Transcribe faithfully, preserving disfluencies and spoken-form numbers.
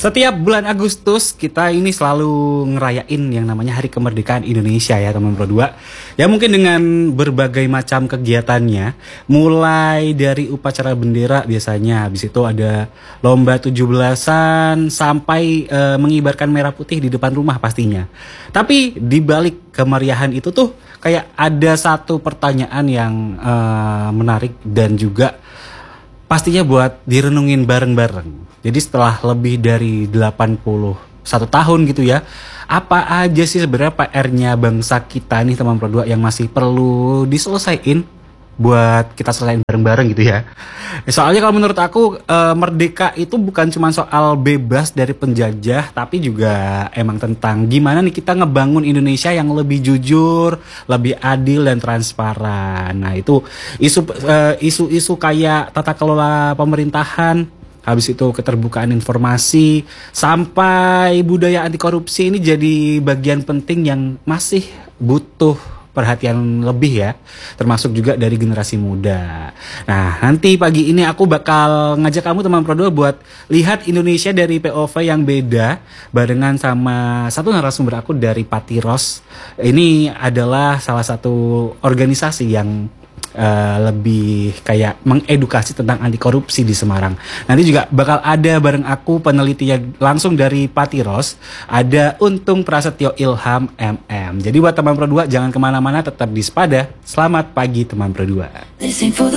Setiap bulan Agustus kita ini selalu ngerayain yang namanya Hari Kemerdekaan Indonesia ya teman Pro dua. Ya mungkin dengan berbagai macam kegiatannya, mulai dari upacara bendera biasanya, habis itu ada lomba tujuh belasan sampai e, mengibarkan merah putih di depan rumah pastinya. Tapi di balik kemeriahan itu tuh kayak ada satu pertanyaan yang e, menarik dan juga pastinya buat direnungin bareng-bareng. Jadi setelah lebih dari delapan puluh satu tahun gitu ya, apa aja sih sebenarnya P R-nya bangsa kita nih teman Pro dua yang masih perlu diselesaikan buat kita selesaiin bareng-bareng gitu ya. Soalnya kalau menurut aku e, merdeka itu bukan cuma soal bebas dari penjajah, tapi juga emang tentang gimana nih kita ngebangun Indonesia yang lebih jujur, lebih adil dan transparan. Nah itu isu e, isu-isu kayak tata kelola pemerintahan, habis itu keterbukaan informasi, sampai budaya anti korupsi ini jadi bagian penting yang masih butuh perhatian lebih ya, termasuk juga dari generasi muda. Nah nanti pagi ini aku bakal ngajak kamu teman Pro dua buat lihat Indonesia dari P O V yang beda, barengan sama satu narasumber aku dari Patiros. Ini adalah salah satu organisasi yang Uh, lebih kayak mengedukasi tentang anti korupsi di Semarang. Nanti juga bakal ada bareng aku peneliti yang langsung dari Patiros, ada Untung Prasetyo Ilham M M. Jadi buat teman Pro dua jangan kemana-mana, tetap di Spada. Selamat pagi teman Pro dua.